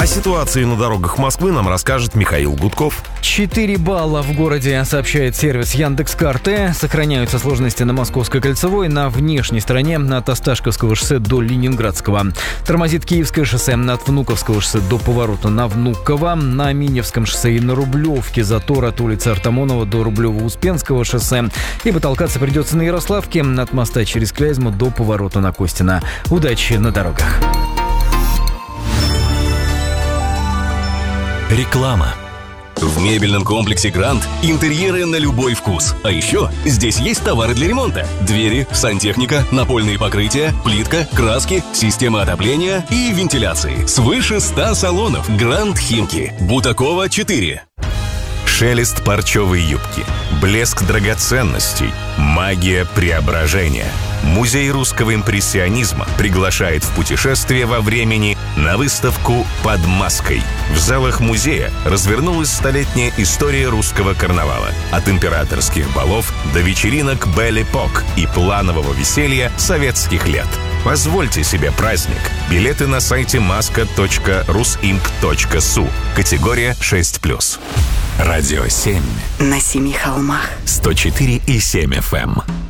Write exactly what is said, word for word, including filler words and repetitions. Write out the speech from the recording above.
О ситуации на дорогах Москвы нам расскажет Михаил Гудков. четыре балла в городе, сообщает сервис Яндекс.Карты. Сохраняются сложности на Московской кольцевой на внешней стороне от Осташковского шоссе до Ленинградского. Тормозит Киевское шоссе от Внуковского шоссе до поворота на Внуково. На Миневском шоссе и на Рублевке затор от улицы Артамонова до Рублево-Успенского шоссе. Ибо толкаться придется на Ярославке от моста через Клязьму до поворота на Костина. Удачи на дорогах. Реклама. В мебельном комплексе «Гранд» интерьеры на любой вкус. А еще здесь есть товары для ремонта. Двери, сантехника, напольные покрытия, плитка, краски, система отопления и вентиляции. Свыше ста салонов. «Гранд Химки». Бутакова, четыре. Шелест парчевой юбки, блеск драгоценностей, магия преображения. Музей русского импрессионизма приглашает в путешествие во времени на выставку «Под маской». В залах музея развернулась столетняя история русского карнавала. От императорских балов до вечеринок «Бель-эпок» и планового веселья советских лет. Позвольте себе праздник. Билеты на сайте маска точка русимп точка су. Категория шесть плюс. Радио семь. На семи холмах. сто четыре и семь эф эм.